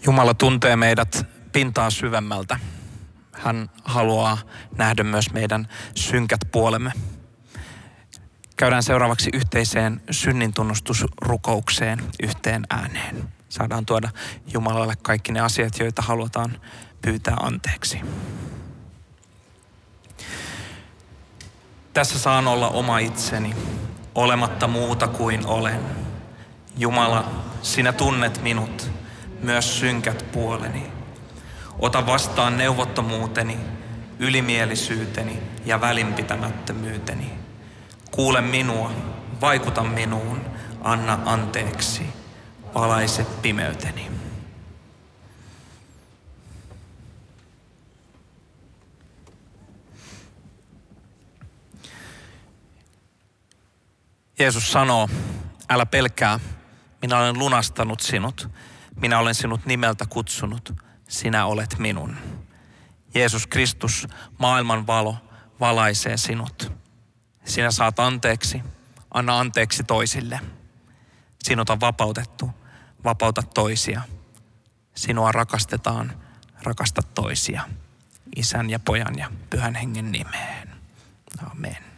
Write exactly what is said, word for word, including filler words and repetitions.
Jumala tuntee meidät pintaa syvemmältä. Hän haluaa nähdä myös meidän synkät puolemme. Käydään seuraavaksi yhteiseen synnintunnustusrukoukseen yhteen ääneen. Saadaan tuoda Jumalalle kaikki ne asiat, joita halutaan pyytää anteeksi. Tässä saan olla oma itseni, olematta muuta kuin olen. Jumala, sinä tunnet minut, myös synkät puoleni. Ota vastaan neuvottomuuteni, ylimielisyyteni ja välinpitämättömyyteni. Kuule minua, vaikuta minuun, anna anteeksi, valaise pimeyteni. Jeesus sanoo, älä pelkää, minä olen lunastanut sinut, minä olen sinut nimeltä kutsunut, sinä olet minun. Jeesus Kristus, maailman valo, valaisee sinut. Sinä saat anteeksi, anna anteeksi toisille. Sinut on vapautettu, vapauta toisia. Sinua rakastetaan, rakasta toisia. Isän ja Pojan ja Pyhän Hengen nimeen. Amen.